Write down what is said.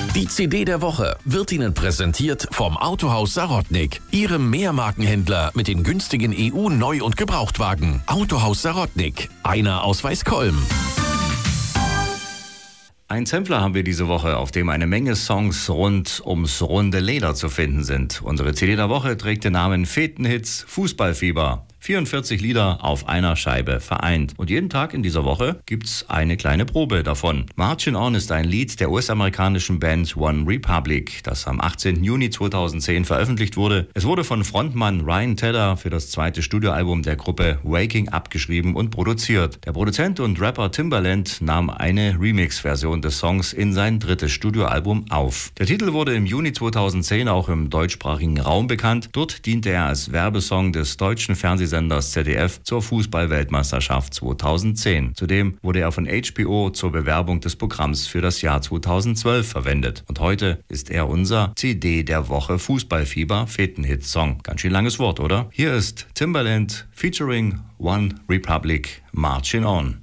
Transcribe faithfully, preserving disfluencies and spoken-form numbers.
Die C D der Woche wird Ihnen präsentiert vom Autohaus Sarotnik, Ihrem Mehrmarkenhändler mit den günstigen E U-Neu- und Gebrauchtwagen. Autohaus Sarotnik, einer aus Weißkolm. Ein Sampler haben wir diese Woche, auf dem eine Menge Songs rund ums runde Leder zu finden sind. Unsere C D der Woche trägt den Namen Fetenhits Fußballfieber. vierundvierzig Lieder auf einer Scheibe vereint. Und jeden Tag in dieser Woche gibt's eine kleine Probe davon. Marching On ist ein Lied der U S-amerikanischen Band One Republic, das am achtzehnten Juni zweitausendzehn veröffentlicht wurde. Es wurde von Frontmann Ryan Tedder für das zweite Studioalbum der Gruppe Waking Up geschrieben und produziert. Der Produzent und Rapper Timbaland nahm eine Remix-Version des Songs in sein drittes Studioalbum auf. Der Titel wurde im Juni zweitausendzehn auch im deutschsprachigen Raum bekannt. Dort diente er als Werbesong des deutschen Fernsehsenders Senders Z D F zur Fußball-Weltmeisterschaft zweitausendzehn. Zudem wurde er von H B O zur Bewerbung des Programms für das Jahr zweitausendzwölf verwendet. Und heute ist er unser C D der Woche Fußballfieber Fetenhit-Song. Ganz schön langes Wort, oder? Hier ist Timbaland featuring One Republic, Marching On.